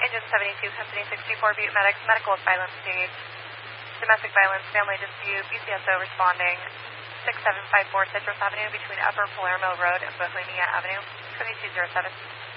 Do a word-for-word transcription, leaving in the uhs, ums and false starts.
engine seventy-two, Company sixty-four, Butte Medic, medical violence stage, domestic violence, family dispute, B C S O responding, six seven five four Citrus Avenue between Upper Palermo Road and Bohemia Avenue, twenty-two oh seven.